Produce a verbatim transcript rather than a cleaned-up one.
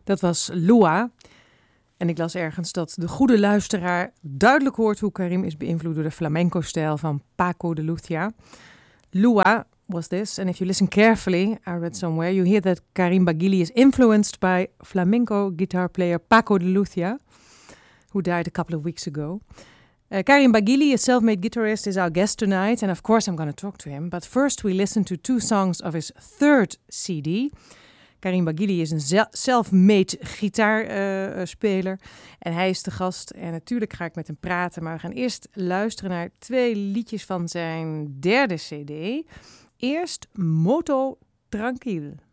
Dat was Lua. En ik las ergens dat de goede luisteraar duidelijk hoort hoe Karim is beïnvloed door de flamenco-stijl van Paco de Lucia. Lua was this, and if you listen carefully, I read somewhere, you hear that Karim Baghili is influenced by flamenco guitar player Paco de Lucia, who died a couple of weeks ago. Uh, Karim Baghili, a self-made guitarist, is our guest tonight, and of course I'm going to talk to him. But first we listen to two songs of his third C D. Karim Baghili is een self-made gitaarspeler uh, en hij is de gast. En natuurlijk ga ik met hem praten, maar we gaan eerst luisteren naar twee liedjes van zijn derde C D. Eerst Moto Tranquil.